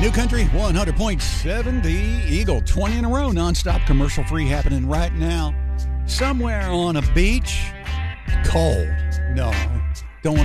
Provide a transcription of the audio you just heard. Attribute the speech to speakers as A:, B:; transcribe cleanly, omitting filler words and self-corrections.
A: New Country 100.7, the Eagle. 20 in a row, nonstop commercial free happening right now. Somewhere on a beach. Cold. No,